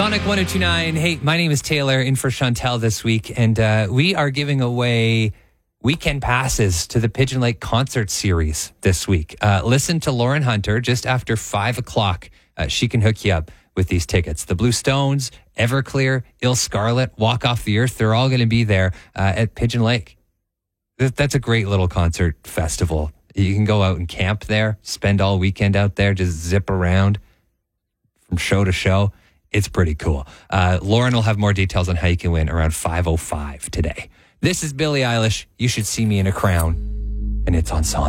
Sonic 102.9. Hey, my name is Taylor, in for Chantel this week, and we are giving away weekend passes to the Pigeon Lake concert series this week. Listen to Lauren Hunter just after 5 o'clock. She can hook you up with these tickets. The Blue Stones, Everclear, Ill Scarlet, Walk Off the Earth, they're all going to be there at Pigeon Lake. That's a great little concert festival. You can go out and camp there, spend all weekend out there, just zip around from show to show. It's pretty cool. Lauren will have more details on how you can win around 5:05 today. This is Billie Eilish. You Should See Me in a Crown, and it's on Sonic.